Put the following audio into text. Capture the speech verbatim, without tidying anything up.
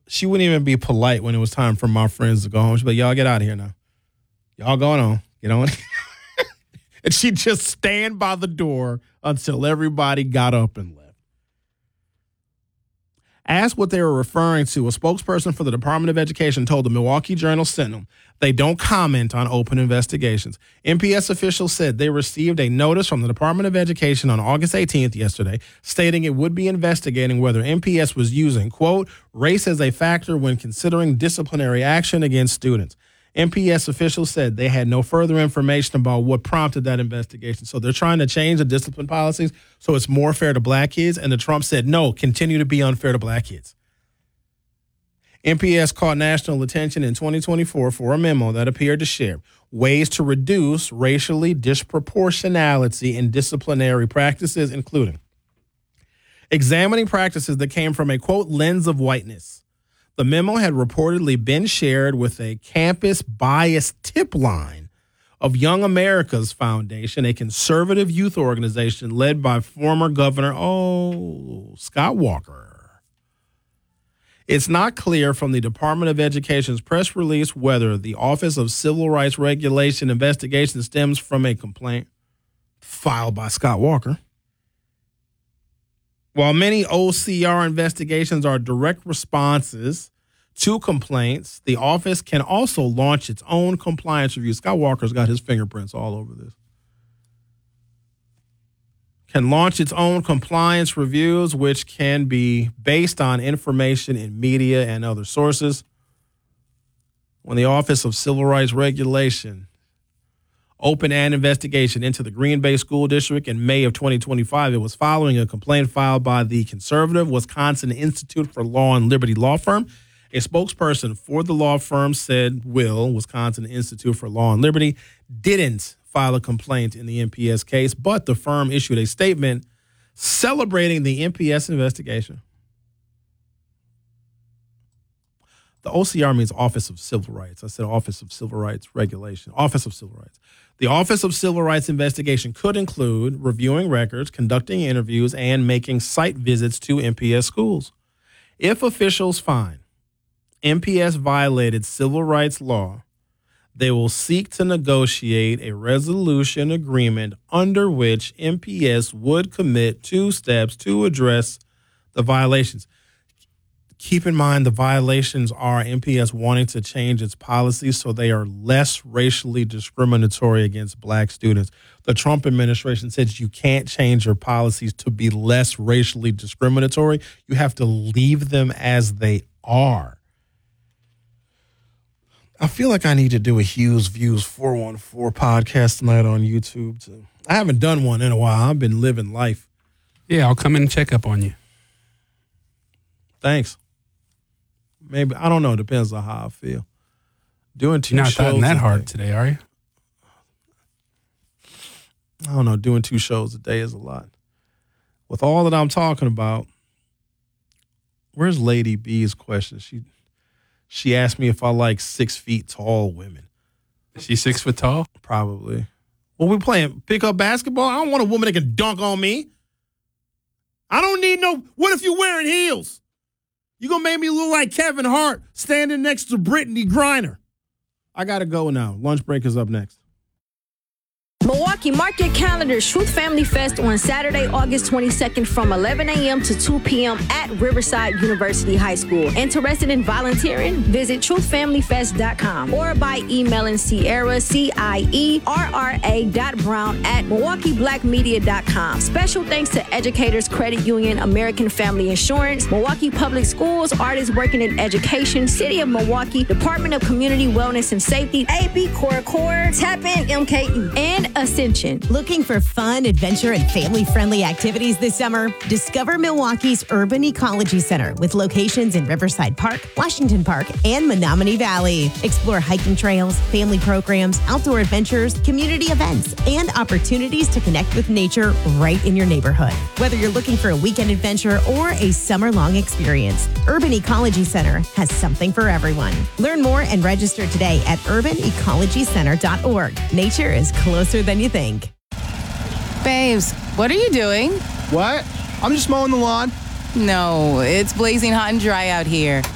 she wouldn't even be polite when it was time for my friends to go home. She'd be like, y'all get out of here now. Y'all going on. Get on. And she'd just stand by the door until everybody got up and left. Asked what they were referring to, a spokesperson for the Department of Education told the Milwaukee Journal-Sentinel they don't comment on open investigations. M P S officials said they received a notice from the Department of Education on August eighteenth yesterday stating it would be investigating whether M P S was using, quote, race as a factor when considering disciplinary action against students. M P S officials said they had no further information about what prompted that investigation. So they're trying to change the discipline policies so it's more fair to black kids. And the Trump said, no, continue to be unfair to black kids. M P S caught national attention in twenty twenty-four for a memo that appeared to share ways to reduce racially disproportionality in disciplinary practices, including examining practices that came from a, quote, lens of whiteness. The memo had reportedly been shared with a campus bias tip line of Young America's Foundation, a conservative youth organization led by former Governor, oh, Scott Walker. It's not clear from the Department of Education's press release whether the Office of Civil Rights Regulation investigation stems from a complaint filed by Scott Walker. While many O C R investigations are direct responses to complaints, the office can also launch its own compliance review. Scott Walker's got his fingerprints all over this. Can launch its own compliance reviews, which can be based on information in media and other sources. When the Office of Civil Rights Regulation opened an investigation into the Green Bay School District in May of twenty twenty-five, it was following a complaint filed by the conservative Wisconsin Institute for Law and Liberty law firm. A spokesperson for the law firm said Will, Wisconsin Institute for Law and Liberty, didn't file a complaint in the M P S case, but the firm issued a statement celebrating the M P S investigation. The O C R means Office of Civil Rights. I said Office of Civil Rights Regulation. Office of Civil Rights. The Office of Civil Rights investigation could include reviewing records, conducting interviews, and making site visits to M P S schools. If officials find M P S violated civil rights law, they will seek to negotiate a resolution agreement under which M P S would commit two steps to address the violations. Keep in mind the violations are M P S wanting to change its policies so they are less racially discriminatory against black students. The Trump administration says you can't change your policies to be less racially discriminatory. You have to leave them as they are. I feel like I need to do a Hughes Views four one four podcast tonight on YouTube, too. I haven't done one in a while. I've been living life. Yeah, I'll come in and check up on you. Thanks. Maybe, I don't know. Depends on how I feel. Doing two You're not shows that a hard day. today, are you? I don't know. Doing two shows a day is a lot. With all that I'm talking about, where's Lady B's question? She she asked me if I like six feet tall women. Is she six foot tall? Probably. Well, we playing pickup basketball. I don't want a woman that can dunk on me. I don't need no, what if you're wearing heels? You gonna make me look like Kevin Hart standing next to Brittany Griner. I gotta go now. Lunch break is up next. Milwaukee, mark your calendars. Truth Family Fest on Saturday, August twenty-second from eleven a.m. to two p.m. at Riverside University High School. Interested in volunteering? Visit truth family fest dot com or by emailing Sierra, C I E R R A dot Brown at milwaukee black media dot com. Special thanks to Educators Credit Union, American Family Insurance, Milwaukee Public Schools, Artists Working in Education, City of Milwaukee, Department of Community Wellness and Safety, A B Core Core, Tap In M K E, and Ascension. Looking for fun, adventure, and family-friendly activities this summer? Discover Milwaukee's Urban Ecology Center with locations in Riverside Park, Washington Park, and Menominee Valley. Explore hiking trails, family programs, outdoor adventures, community events, and opportunities to connect with nature right in your neighborhood. Whether you're looking for a weekend adventure or a summer-long experience, Urban Ecology Center has something for everyone. Learn more and register today at urban ecology center dot org. Nature is closer than you think. Babes, what are you doing? What? I'm just mowing the lawn. No, it's blazing hot and dry out here.